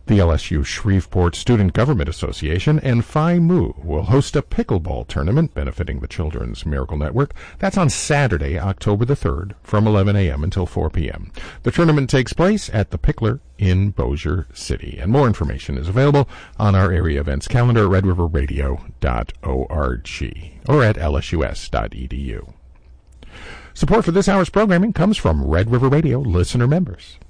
The LSU Shreveport Student Government Association and Phi Mu will host a pickleball tournament benefiting the Children's Miracle Network. That's on Saturday, October the 3rd, from 11 a.m. until 4 p.m. The tournament takes place at the Pickler in Bossier City, and more information is available on our area events calendar at redriverradio.org or at lsus.edu. Support for this hour's programming comes from Red River Radio listener members.